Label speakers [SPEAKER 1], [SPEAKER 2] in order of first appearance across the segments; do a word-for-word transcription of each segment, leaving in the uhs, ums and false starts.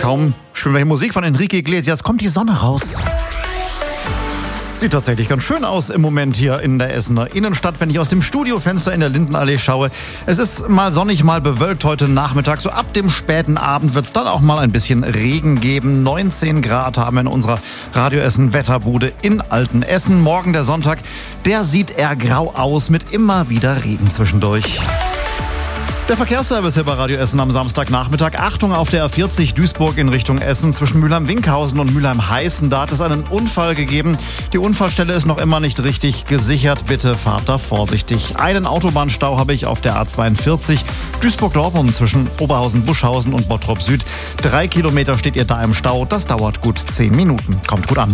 [SPEAKER 1] Kaum spielen wir hier Musik von Enrique Iglesias, kommt die Sonne raus. Sieht tatsächlich ganz schön aus im Moment hier in der Essener Innenstadt, wenn ich aus dem Studiofenster in der Lindenallee schaue. Es ist mal sonnig, mal bewölkt heute Nachmittag. So ab dem späten Abend wird es dann auch mal ein bisschen Regen geben. neunzehn Grad haben wir in unserer Radio Essen Wetterbude in Altenessen. Morgen der Sonntag, der sieht eher grau aus mit immer wieder Regen zwischendurch. Der Verkehrsservice hier bei Radio Essen am Samstagnachmittag. Achtung auf der A vierzig Duisburg in Richtung Essen zwischen Mülheim-Winkhausen und Mülheim-Heißen. Da hat es einen Unfall gegeben. Die Unfallstelle ist noch immer nicht richtig gesichert. Bitte fahrt da vorsichtig. Einen Autobahnstau habe ich auf der A zweiundvierzig Duisburg-Dortmund zwischen Oberhausen-Buschhausen und Bottrop Süd. Drei Kilometer steht ihr da im Stau. Das dauert gut zehn Minuten. Kommt gut an.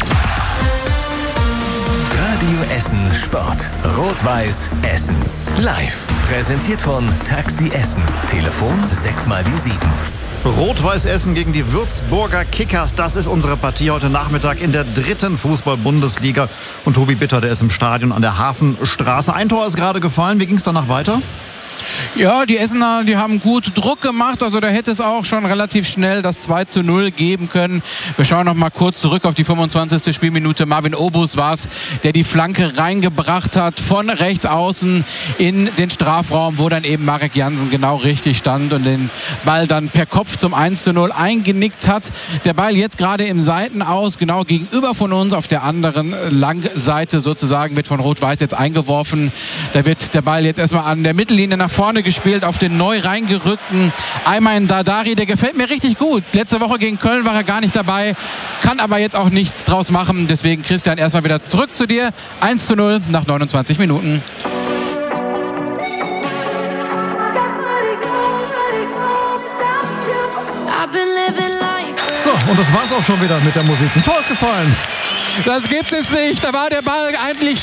[SPEAKER 2] Radio Essen Sport. Rot-Weiß Essen. Live. Präsentiert von Taxi Essen. Telefon sechs mal die sieben.
[SPEAKER 1] Rot-Weiß Essen gegen die Würzburger Kickers. Das ist unsere Partie heute Nachmittag in der dritten Fußball-Bundesliga. Und Tobi Bitter, der ist im Stadion an der Hafenstraße. Ein Tor ist gerade gefallen. Wie ging es danach weiter?
[SPEAKER 3] Ja, die Essener, die haben gut Druck gemacht. Also da hätte es auch schon relativ schnell das zwei zu null geben können. Wir schauen noch mal kurz zurück auf die fünfundzwanzigste Spielminute. Marvin Obus war es, der die Flanke reingebracht hat von rechts außen in den Strafraum, wo dann eben Marek Jansen genau richtig stand und den Ball dann per Kopf zum eins zu null eingenickt hat. Der Ball jetzt gerade im Seitenaus, genau gegenüber von uns auf der anderen Langseite sozusagen, wird von Rot-Weiß jetzt eingeworfen. Da wird der Ball jetzt erstmal an der Mittellinie nach vorne gespielt auf den neu reingerückten Ayman Dadari. Der gefällt mir richtig gut. Letzte Woche gegen Köln war er gar nicht dabei, kann aber jetzt auch nichts draus machen. Deswegen, Christian, erstmal wieder zurück zu dir. eins zu null nach neunundzwanzig Minuten.
[SPEAKER 1] So, und das war's auch schon wieder mit der Musik. Ein Tor ist gefallen.
[SPEAKER 3] Das gibt es nicht. Da war der Ball eigentlich